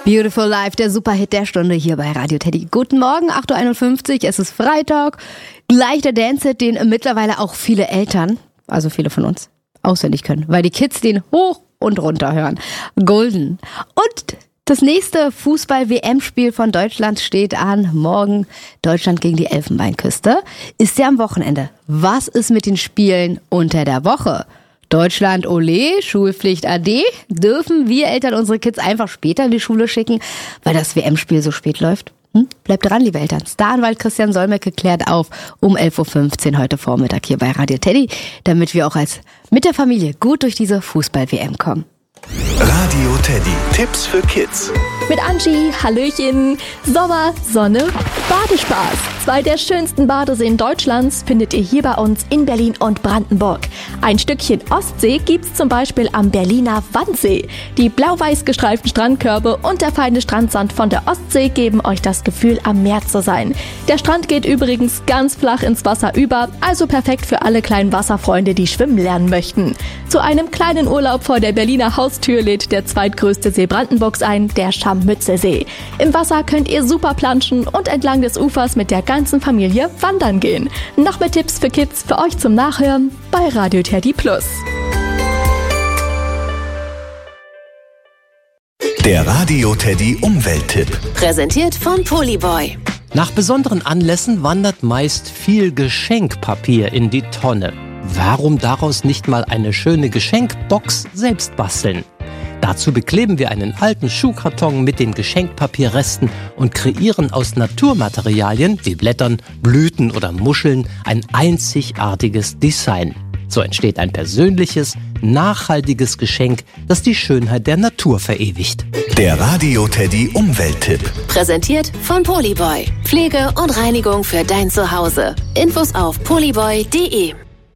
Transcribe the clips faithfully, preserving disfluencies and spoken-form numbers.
Beautiful Life, der Superhit der Stunde hier bei Radio Teddy. Guten Morgen, acht Uhr einundfünfzig, es ist Freitag. Gleich der Dance-Hit, den mittlerweile auch viele Eltern, also viele von uns, auswendig können, weil die Kids den hoch und runter hören. Golden. Und das nächste Fußball-W M-Spiel von Deutschland steht an. Morgen Deutschland gegen die Elfenbeinküste. Ist ja am Wochenende. Was ist mit den Spielen unter der Woche? Deutschland, ole, Schulpflicht ade. Dürfen wir Eltern unsere Kids einfach später in die Schule schicken, weil das W M-Spiel so spät läuft? Hm? Bleibt dran, liebe Eltern. Staranwalt Christian Solmecke klärt auf um elf Uhr fünfzehn heute Vormittag hier bei Radio Teddy, damit wir auch als mit der Familie gut durch diese Fußball-W M kommen. Radio Teddy, Tipps für Kids. Mit Angie, Hallöchen, Sommer, Sonne, Badespaß. Zwei der schönsten Badeseen Deutschlands findet ihr hier bei uns in Berlin und Brandenburg. Ein Stückchen Ostsee gibt's zum Beispiel am Berliner Wannsee. Die blau-weiß gestreiften Strandkörbe und der feine Strandsand von der Ostsee geben euch das Gefühl, am Meer zu sein. Der Strand geht übrigens ganz flach ins Wasser über, also perfekt für alle kleinen Wasserfreunde, die schwimmen lernen möchten. Zu einem kleinen Urlaub vor der Berliner Haustür lädt der zweitgrößte See Brandenburgs ein, der Scharmützelsee. Im Wasser könnt ihr super planschen und entlang des Ufers mit der ganzen Familie wandern gehen. Noch mehr Tipps für Kids für euch zum Nachhören bei Radio Teddy Plus. Der Radio Teddy Umwelttipp. Präsentiert von Polyboy. Nach besonderen Anlässen wandert meist viel Geschenkpapier in die Tonne. Warum daraus nicht mal eine schöne Geschenkbox selbst basteln? Dazu bekleben wir einen alten Schuhkarton mit den Geschenkpapierresten und kreieren aus Naturmaterialien wie Blättern, Blüten oder Muscheln ein einzigartiges Design. So entsteht ein persönliches, nachhaltiges Geschenk, das die Schönheit der Natur verewigt. Der Radio Teddy Umwelttipp. Präsentiert von Polyboy. Pflege und Reinigung für dein Zuhause. Infos auf polyboy punkt de.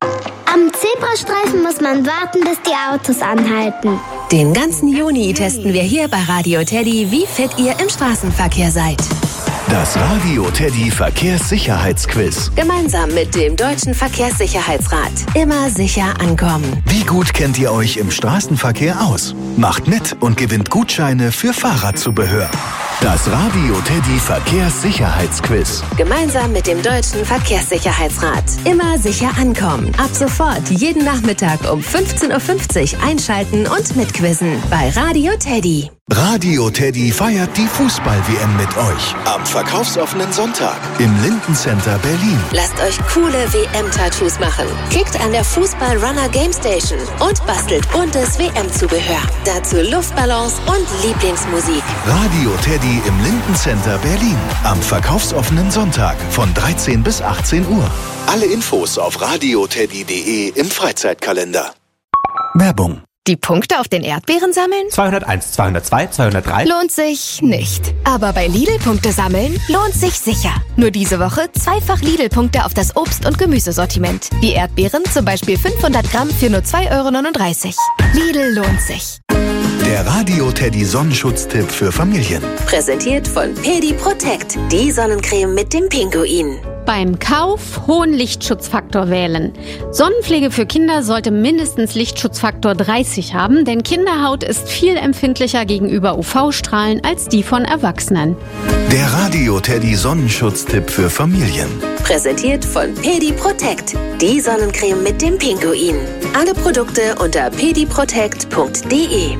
Am Zebrastreifen muss man warten, bis die Autos anhalten. Den ganzen Juni testen wir hier bei Radio Teddy, wie fit ihr im Straßenverkehr seid. Das Radio Teddy Verkehrssicherheitsquiz. Gemeinsam mit dem Deutschen Verkehrssicherheitsrat. Immer sicher ankommen. Wie gut kennt ihr euch im Straßenverkehr aus? Macht mit und gewinnt Gutscheine für Fahrradzubehör. Das Radio Teddy Verkehrssicherheitsquiz. Gemeinsam mit dem Deutschen Verkehrssicherheitsrat. Immer sicher ankommen. Ab sofort jeden Nachmittag um fünfzehn Uhr fünfzig einschalten und mitquizzen bei Radio Teddy. Radio Teddy feiert die Fußball-W M mit euch. Am verkaufsoffenen Sonntag im Linden Center Berlin. Lasst euch coole W M-Tattoos machen. Kickt an der Fußball-Runner Game Station und bastelt buntes W M-Zubehör. Dazu Luftballons und Lieblingsmusik. Radio Teddy im Linden Center Berlin. Am verkaufsoffenen Sonntag von dreizehn bis achtzehn Uhr. Alle Infos auf radio teddy punkt de im Freizeitkalender. Werbung. Die Punkte auf den Erdbeeren sammeln? zweihunderteins, zweihundertzwei, zweihundertdrei. Lohnt sich nicht. Aber bei Lidl Punkte sammeln lohnt sich sicher. Nur diese Woche zweifach Lidl-Punkte auf das Obst- und Gemüsesortiment. Wie Erdbeeren, zum Beispiel fünfhundert Gramm für nur zwei Euro neununddreißig. Lidl lohnt sich. Der Radio Teddy Sonnenschutztipp für Familien. Präsentiert von Pedi Protect, die Sonnencreme mit dem Pinguin. Beim Kauf hohen Lichtschutzfaktor wählen. Sonnenpflege für Kinder sollte mindestens Lichtschutzfaktor dreißig haben, denn Kinderhaut ist viel empfindlicher gegenüber U V-Strahlen als die von Erwachsenen. Der Radio Teddy Sonnenschutztipp für Familien. Präsentiert von Pedi Protect, die Sonnencreme mit dem Pinguin. Alle Produkte unter pedi protect punkt de.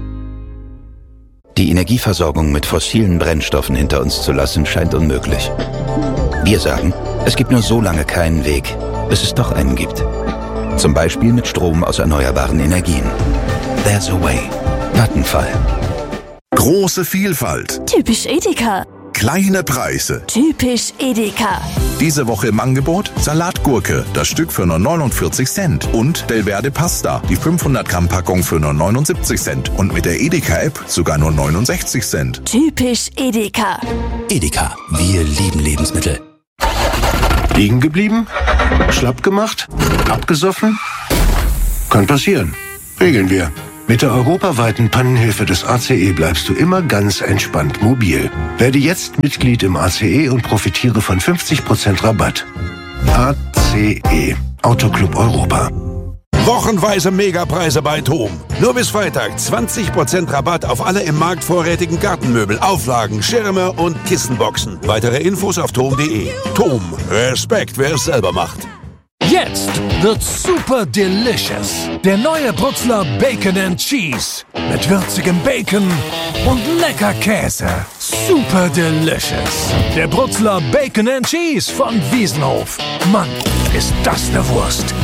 Die Energieversorgung mit fossilen Brennstoffen hinter uns zu lassen, scheint unmöglich. Wir sagen, es gibt nur so lange keinen Weg, bis es doch einen gibt. Zum Beispiel mit Strom aus erneuerbaren Energien. There's a way. Vattenfall. Große Vielfalt. Typisch Edeka. Kleine Preise. Typisch Edeka. Diese Woche im Angebot Salatgurke, das Stück für nur neunundvierzig Cent. Und Delverde Pasta, die fünfhundert Gramm Packung für nur neunundsiebzig Cent. Und mit der Edeka-App sogar nur neunundsechzig Cent. Typisch Edeka. Edeka, wir lieben Lebensmittel. Liegen geblieben? Schlapp gemacht? Abgesoffen? Kann passieren. Regeln wir. Mit der europaweiten Pannenhilfe des A C E bleibst du immer ganz entspannt mobil. Werde jetzt Mitglied im A C E und profitiere von fünfzig Prozent Rabatt. A C E. Autoclub Europa. Wochenweise Megapreise bei TOM. Nur bis Freitag zwanzig Prozent Rabatt auf alle im Markt vorrätigen Gartenmöbel, Auflagen, Schirme und Kissenboxen. Weitere Infos auf tom punkt de. TOM. Respekt, wer es selber macht. Jetzt wird's super delicious. Der neue Brutzler Bacon and Cheese. Mit würzigem Bacon und lecker Käse. Super delicious. Der Brutzler Bacon and Cheese von Wiesenhof. Mann, ist das eine Wurst.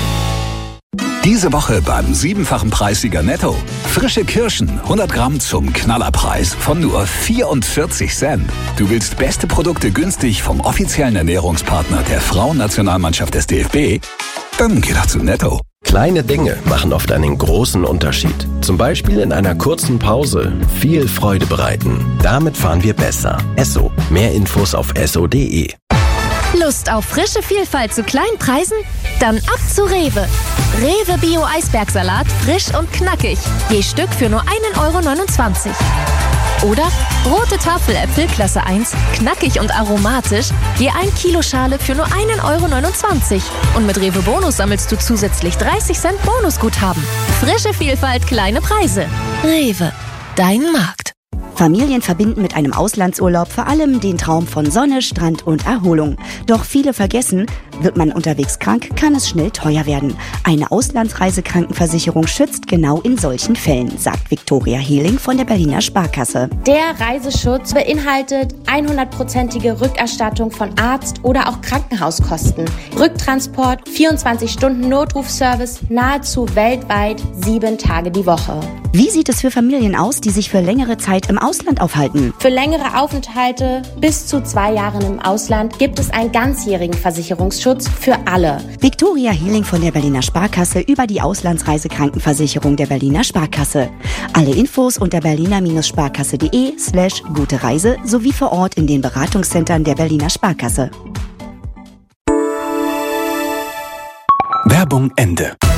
Diese Woche beim siebenfachen Preissieger Netto. Frische Kirschen, hundert Gramm zum Knallerpreis von nur vierundvierzig Cent. Du willst beste Produkte günstig vom offiziellen Ernährungspartner der Frauennationalmannschaft des D F B? Dann geh doch zu Netto. Kleine Dinge machen oft einen großen Unterschied. Zum Beispiel in einer kurzen Pause viel Freude bereiten. Damit fahren wir besser. Esso. Mehr Infos auf esso punkt de. Lust auf frische Vielfalt zu kleinen Preisen? Dann ab zu Rewe. Rewe Bio Eisbergsalat, frisch und knackig. Je Stück für nur ein Euro neunundzwanzig. Oder rote Tafeläpfel Klasse eins, knackig und aromatisch. Je ein Kilo Schale für nur ein Euro neunundzwanzig. Und mit Rewe Bonus sammelst du zusätzlich dreißig Cent Bonusguthaben. Frische Vielfalt, kleine Preise. Rewe, dein Markt. Familien verbinden mit einem Auslandsurlaub vor allem den Traum von Sonne, Strand und Erholung. Doch viele vergessen, wird man unterwegs krank, kann es schnell teuer werden. Eine Auslandsreisekrankenversicherung schützt genau in solchen Fällen, sagt Viktoria Heeling von der Berliner Sparkasse. Der Reiseschutz beinhaltet hundertprozentige Rückerstattung von Arzt- oder auch Krankenhauskosten, Rücktransport, vierundzwanzig Stunden Notrufservice, nahezu weltweit, sieben Tage die Woche. Wie sieht es für Familien aus, die sich für längere Zeit im Ausland aufhalten? Für längere Aufenthalte bis zu zwei Jahren im Ausland gibt es einen ganzjährigen Versicherungsschutz für alle. Viktoria Heeling von der Berliner Sparkasse über die Auslandsreisekrankenversicherung der Berliner Sparkasse. Alle Infos unter berliner-sparkasse.de slash gute Reise sowie vor Ort in den Beratungszentren der Berliner Sparkasse. Werbung Ende.